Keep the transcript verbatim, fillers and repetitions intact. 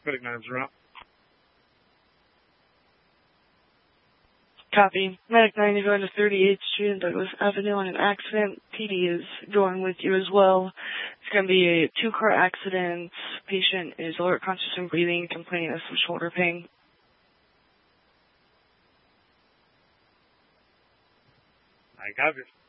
Medic nine zero. Copy. Medic nine, you're going to thirty-eighth Street and Douglas Avenue on an accident. P D is going with you as well. It's going to be a two-car accident. Patient is alert, conscious, and breathing, complaining of some shoulder pain. I copy.